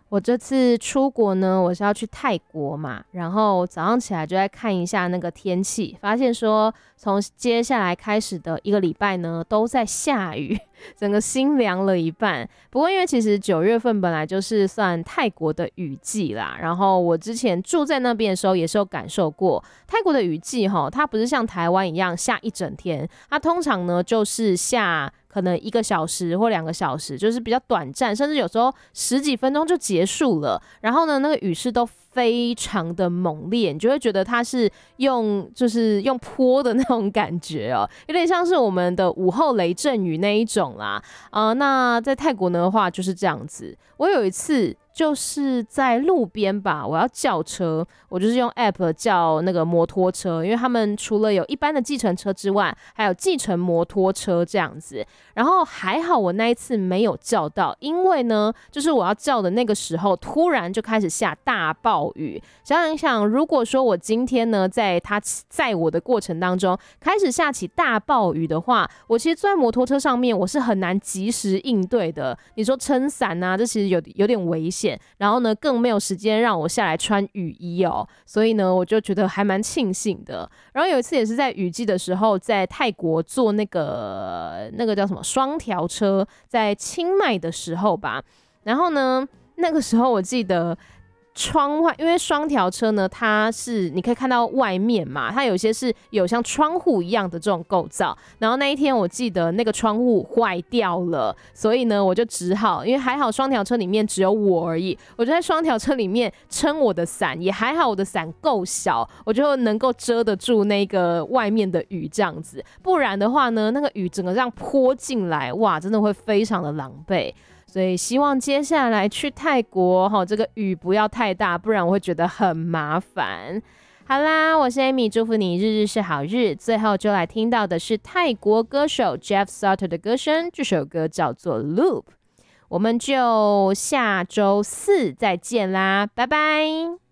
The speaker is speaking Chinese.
我这次出国呢，我是要去泰国嘛，然后早上起来就在看一下那个天气，发现说从接下来开始的一个礼拜呢都在下雨，整个心凉了一半。不过因为其实9月份本来就是算泰国的雨季啦，然后我之前住在那边的时候也是有感受过泰国的雨季齁，它不是像台湾一样下一整天，它通常呢就是下可能1个小时或2个小时，就是比较短暂，甚至有时候10几分钟就结束了。然后呢，那个雨势都非常的猛烈，你就会觉得它是就是用泼的那种感觉哦，有点像是我们的午后雷阵雨那一种啦。那在泰国的话就是这样子。我有一次就是在路边吧，我要叫车，我就是用 app 叫那个摩托车，因为他们除了有一般的计程车之外，还有计程摩托车这样子。然后还好我那一次没有叫到，因为呢，就是我要叫的那个时候，突然就开始下大暴雨。想想，如果说我今天呢，在他载我的过程当中开始下起大暴雨的话，我其实坐在摩托车上面，我是很难及时应对的。你说撑伞啊，这其实有点危险，然后呢，更没有时间让我下来穿雨衣哦，所以呢，我就觉得还蛮庆幸的。然后有一次也是在雨季的时候，在泰国坐那个叫什么双条车，在清迈的时候吧，然后呢，那个时候我记得窗外，因为双条车呢，它是你可以看到外面嘛，它有些是有像窗户一样的这种构造。然后那一天我记得那个窗户坏掉了，所以呢，我就只好，因为还好双条车里面只有我而已，我就在双条车里面撑我的伞，也还好我的伞够小，我就能够遮得住那个外面的雨这样子。不然的话呢，那个雨整个这样泼进来，哇，真的会非常的狼狈。所以希望接下来去泰国这个雨不要太大，不然我会觉得很麻烦。好啦，我是 Amy， 祝福你日日是好日。最后就来听到的是泰国歌手 Jeff Sutter 的歌声，这首歌叫做 Loop。我们就下周4再见啦，拜拜。